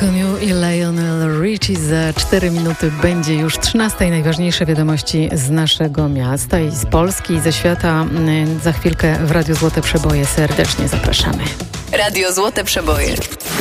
Bartholomew i Lionel Richie. Za 4 minuty będzie już 13. Najważniejsze wiadomości z naszego miasta i z Polski i ze świata. Za chwilkę w Radiu Złote Przeboje serdecznie zapraszamy. Radio Złote Przeboje.